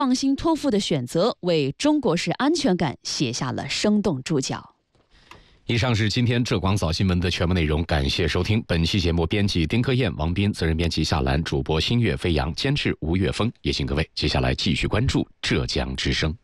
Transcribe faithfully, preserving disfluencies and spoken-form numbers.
放心托付的选择为中国式安全感写下了生动注脚。 以上是今天浙广早新闻的全部内容，感谢收听。本期节目编辑丁科燕、王斌，责任编辑夏兰，主播新月飞扬，监制吴月峰。也请各位接下来继续关注浙江之声。